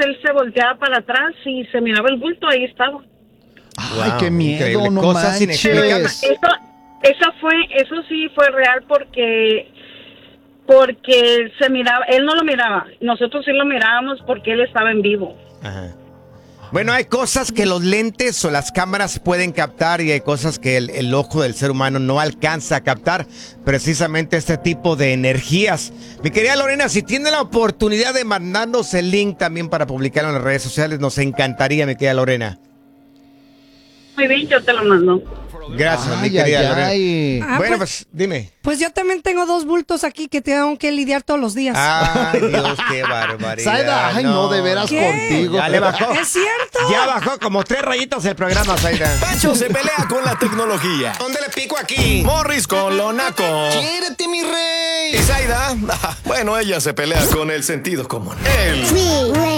él se volteaba para atrás y se miraba el bulto, ahí estaba. Ay, Wow, qué miedo, increíble. no Cosas inexplicables. manches. Eso sí fue real porque se miraba, él no lo miraba, nosotros sí lo mirábamos porque él estaba en vivo. Ajá. Bueno, hay cosas que los lentes o las cámaras pueden captar y hay cosas que el ojo del ser humano no alcanza a captar. Precisamente este tipo de energías. Mi querida Lorena, si tiene la oportunidad de mandarnos el link también para publicarlo en las redes sociales, nos encantaría, mi querida Lorena. Muy bien, yo te lo mando. Gracias, mi Ay, querida ay, Lorena. ay. Bueno, pues dime. Pues yo también tengo 2 bultos aquí que tengo que lidiar todos los días. Ay, Dios, qué barbaridad. Zaida, ay, no, de veras ¿Qué? contigo. Ya le bajó. ¿Es cierto? Ya bajó como 3 rayitas el programa, Zaida. Pancho se pelea con la tecnología. ¿Dónde le pico aquí? Morris con lo naco. ¡Quiérete, mi rey! Y Zaida, bueno, ella se pelea con el sentido común.